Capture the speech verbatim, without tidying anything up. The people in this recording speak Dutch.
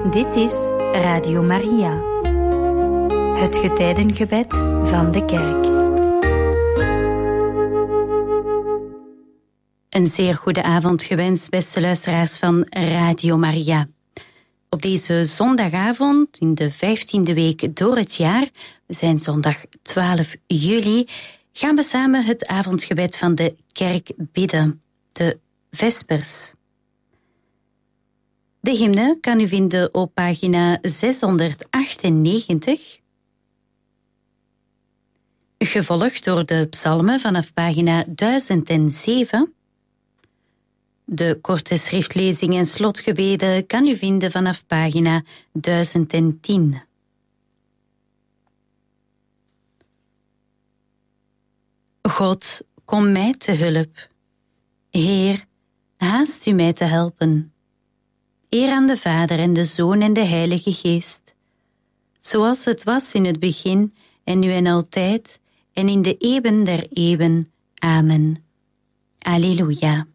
Dit is Radio Maria, het getijdengebed van de kerk. Een zeer goede avond gewenst, beste luisteraars van Radio Maria. Op deze zondagavond, in de vijftiende week door het jaar, we zijn zondag twaalf juli, gaan we samen het avondgebed van de kerk bidden, de Vespers. De hymne kan u vinden op pagina zeshonderdachtennegentig, gevolgd door de psalmen vanaf pagina duizend zeven. De korte schriftlezing en slotgebeden kan u vinden vanaf pagina duizend tien. God, kom mij te hulp. Heer, haast u mij te helpen. Eer aan de Vader en de Zoon en de Heilige Geest, zoals het was in het begin en nu en altijd en in de eeuwen der eeuwen. Amen. Alleluia.